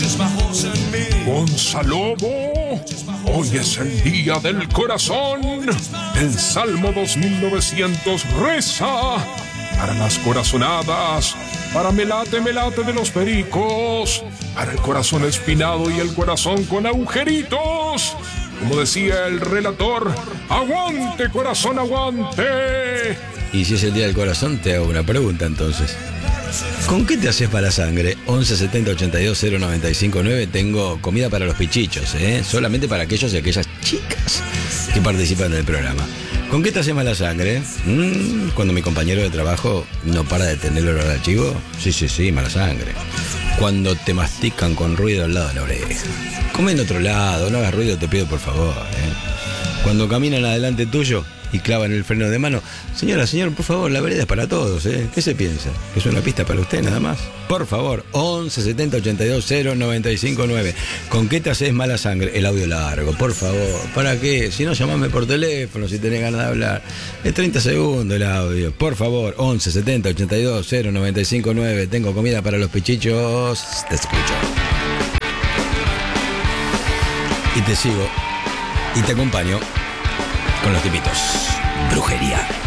Gonzalobo, hoy es el día del corazón. El Salmo 2900 reza para las corazonadas, para melate, melate de los pericos, para el corazón espinado y el corazón con agujeritos. Como decía el relator, ¡aguante, corazón, aguante! Y si es el día del corazón, te hago una pregunta entonces. ¿Con qué te haces mala sangre? 11 70 82 095 9. Tengo comida para los pichichos, solamente para aquellos y aquellas chicas que participan del programa. ¿Con qué te haces mala sangre? Cuando mi compañero de trabajo no para de tener olor al chivo. Sí, mala sangre. Cuando te mastican con ruido al lado de la oreja. Come en otro lado, no hagas ruido, te pido por favor. Cuando caminan adelante tuyo y clavan el freno de mano. Señora, señor, por favor, la vereda es para todos, ¿Qué se piensa? ¿Que es una pista para usted nada más? Por favor, 11 70 82 095 9. ¿Con qué te haces mala sangre? El audio largo, por favor. ¿Para qué? Si no, llamame por teléfono si tenés ganas de hablar. Es 30 segundos el audio. Por favor, 11 70 82 095 9. Tengo comida para los pichichos. Te escucho. Y te sigo. Y te acompaño con los tipitos. Brujería